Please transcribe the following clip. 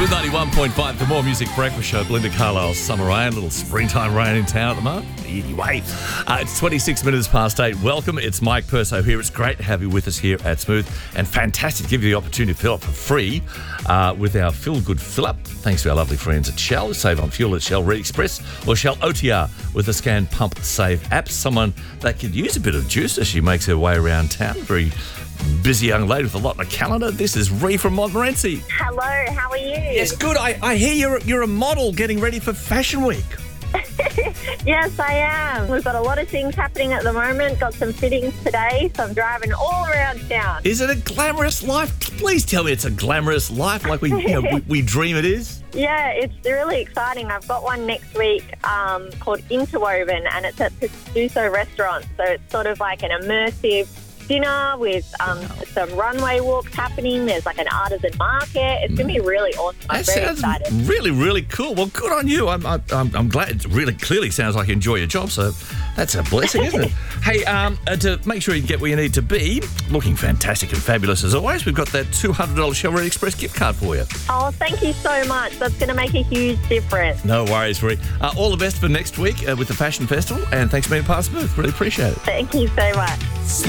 Smooth 91.5, the More Music Breakfast Show. Belinda Carlisle's Summer Rain, a little springtime rain in town at the moment. Anyway, it's 26 minutes past 8. Welcome, it's Mike Perso here. It's great to have you with us here at Smooth, and fantastic to give you the opportunity to fill up for free with our Feel Good Fill Up. Thanks to our lovely friends at Shell. Save on fuel at Shell Red Express or Shell OTR with the Scan Pump Save app. Someone that could use a bit of juice as she makes her way around town. Very busy young lady with a lot on the calendar. This is Ree from Montmorency. Hello, how are you? Yes, good. I hear you're a model getting ready for Fashion Week. Yes, I am. We've got a lot of things happening at the moment. Got some fittings today, so I'm driving all around town. Is it a glamorous life? Please tell me it's a glamorous life like we dream it is. Yeah, it's really exciting. I've got one next week called Interwoven, and it's at Pestuso Restaurant. So it's sort of like an immersive dinner with some runway walks happening. There's like an artisan market. It's going to be really awesome. I'm very excited. Really, really cool. Well, good on you. I'm glad. It really clearly sounds like you enjoy your job, so that's a blessing, isn't it? Hey, to make sure you get where you need to be, looking fantastic and fabulous as always, we've got that $200 Shell Red Express gift card for you. Oh, thank you so much. That's going to make a huge difference. No worries, Ree. All the best for next week with the Fashion Festival, and thanks for being part of Smooth. Really appreciate it. Thank you so much.